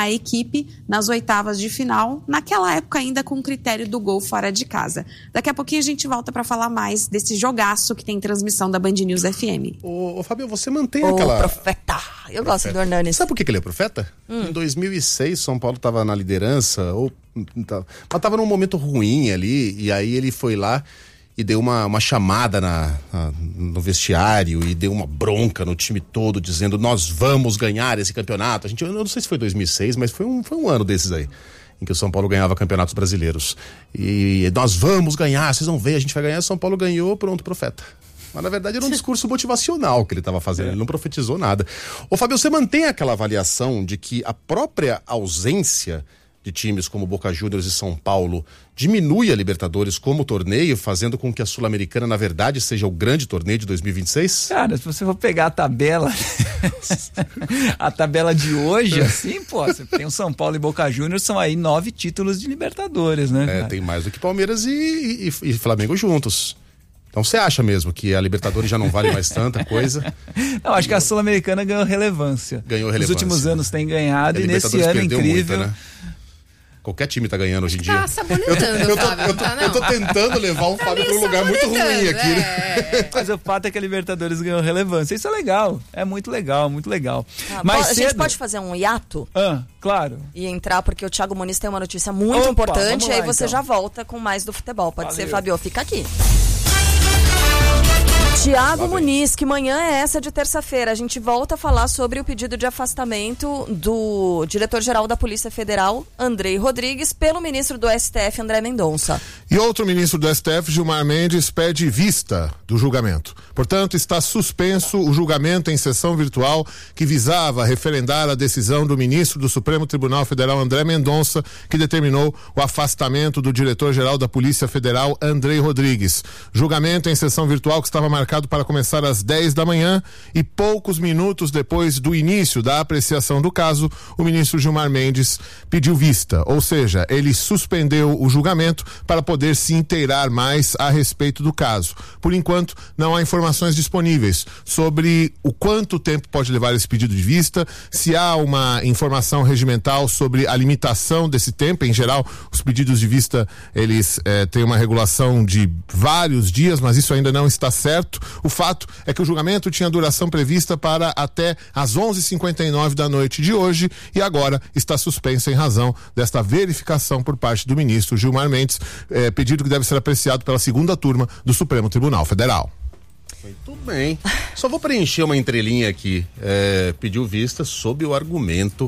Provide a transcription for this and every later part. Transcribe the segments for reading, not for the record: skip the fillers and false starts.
a equipe nas oitavas de final, naquela época ainda com o critério do gol fora de casa. Daqui a pouquinho a gente volta para falar mais desse jogaço que tem transmissão da Band News FM. Ô Fábio, você mantém aquela... profeta. Eu gosto do Hernanes. Sabe por que ele é profeta? Em 2006, São Paulo estava na liderança, mas estava num momento ruim ali, e aí ele foi lá e deu uma chamada no vestiário e deu uma bronca no time todo, dizendo: nós vamos ganhar esse campeonato. Eu não sei se foi 2006, mas foi um ano desses aí, em que o São Paulo ganhava campeonatos brasileiros. E nós vamos ganhar, vocês vão ver, a gente vai ganhar. São Paulo ganhou, pronto, profeta. Mas na verdade era um discurso motivacional que ele estava fazendo, ele não profetizou nada. Ô Fábio, você mantém aquela avaliação de que a própria ausência de times como Boca Juniors e São Paulo diminui a Libertadores como torneio, fazendo com que a Sul-Americana, na verdade, seja o grande torneio de 2026? Cara, se você for pegar a tabela, a tabela de hoje, assim, você tem o São Paulo e Boca Juniors, são aí 9 títulos de Libertadores, né? Cara? Tem mais do que Palmeiras e Flamengo juntos. Então você acha mesmo que a Libertadores já não vale mais tanta coisa? Não, acho que a Sul-Americana ganhou relevância. Nos últimos anos tem ganhado e nesse ano incrível... Muita, né? Qualquer time tá ganhando hoje em dia. Tá sabonetando, Fábio. Eu tô tentando levar o Fábio pra um lugar muito ruim aqui. Né? Mas o fato é que a Libertadores ganhou relevância. Isso é legal. É muito legal, muito legal. Mas a gente pode fazer um hiato? Claro. E entrar, porque o Thiago Muniz tem uma notícia muito importante, e aí você já volta com mais do futebol. Pode ser, Fábio? Fica aqui. Thiago Muniz, que manhã é essa de terça-feira? A gente volta a falar sobre o pedido de afastamento do diretor-geral da Polícia Federal, Andrei Rodrigues, pelo ministro do STF, André Mendonça. E outro ministro do STF, Gilmar Mendes, pede vista do julgamento. Portanto, está suspenso o julgamento em sessão virtual que visava referendar a decisão do ministro do Supremo Tribunal Federal, André Mendonça, que determinou o afastamento do diretor-geral da Polícia Federal, Andrei Rodrigues. Julgamento em sessão virtual que estava marcado para começar às 10 da manhã e poucos minutos depois do início da apreciação do caso, o ministro Gilmar Mendes pediu vista, ou seja, ele suspendeu o julgamento para poder se inteirar mais a respeito do caso. Por enquanto, não há informações disponíveis sobre o quanto tempo pode levar esse pedido de vista, se há uma informação regimental sobre a limitação desse tempo. Em geral, os pedidos de vista, eles têm uma regulação de vários dias, mas isso ainda não está certo. O fato é que o julgamento tinha duração prevista para até às 11h59 da noite de hoje e agora está suspenso em razão desta verificação por parte do ministro Gilmar Mendes, pedido que deve ser apreciado pela segunda turma do Supremo Tribunal Federal. Muito bem. Só vou preencher uma entrelinha aqui. Pediu vista sob o argumento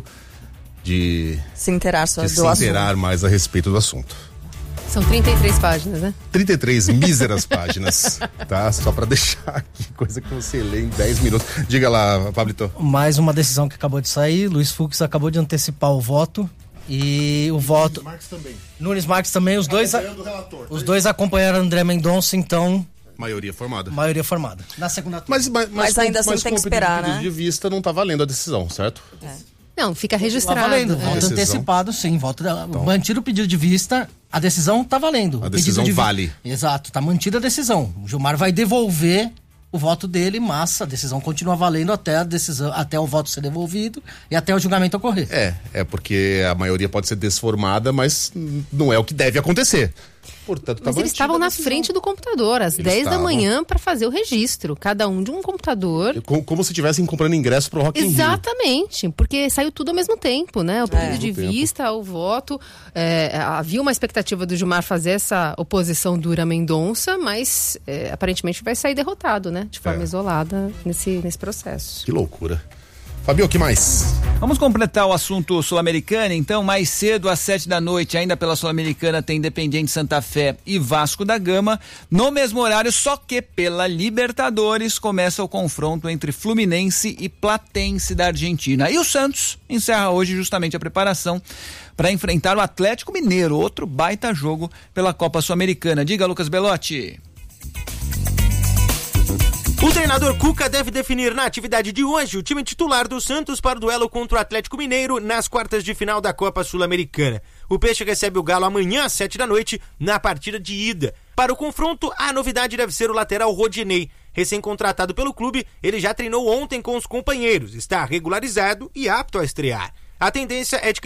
de se inteirar mais a respeito do assunto. São 33 páginas, né? 33 míseras páginas, tá? Só pra deixar aqui, coisa que você lê em 10 minutos. Diga lá, Pablito. Mais uma decisão que acabou de sair, Luiz Fux acabou de antecipar o voto e o voto... Nunes Marques também, os dois acompanharam André Mendonça, então... Maioria formada. Na segunda turma. Mas ainda assim tem que esperar, né? De vista não tá valendo a decisão, certo? Não, fica registrado. Tá valendo, voto antecipado, sim. Mantido o pedido de vista, a decisão tá valendo. A decisão vale. Exato, tá mantida a decisão. O Gilmar vai devolver o voto dele, mas a decisão continua valendo até o voto ser devolvido e até o julgamento ocorrer. Porque a maioria pode ser desformada, mas não é o que deve acontecer. Portanto, mas eles estavam na frente do computador, às 10 da manhã, para fazer o registro. Cada um de um computador. Como se estivessem comprando ingresso pro Rock in Rio. Exatamente, porque saiu tudo ao mesmo tempo, né? O pedido de vista, o voto. Havia uma expectativa do Gilmar fazer essa oposição dura a Mendonça, mas aparentemente vai sair derrotado, né? De forma isolada nesse processo. Que loucura. Fabio, o que mais? Vamos completar o assunto Sul-Americana, então. Mais cedo, às 7 da noite, ainda pela Sul-Americana, tem Independiente Santa Fé e Vasco da Gama. No mesmo horário, só que pela Libertadores, começa o confronto entre Fluminense e Platense da Argentina. E o Santos encerra hoje justamente a preparação para enfrentar o Atlético Mineiro, outro baita jogo pela Copa Sul-Americana. Diga, Lucas Belotti. O treinador Cuca deve definir na atividade de hoje o time titular do Santos para o duelo contra o Atlético Mineiro nas quartas de final da Copa Sul-Americana. O Peixe recebe o Galo amanhã às 7 da noite na partida de ida. Para o confronto, a novidade deve ser o lateral Rodinei. Recém-contratado pelo clube, ele já treinou ontem com os companheiros, está regularizado e apto a estrear. A tendência é de que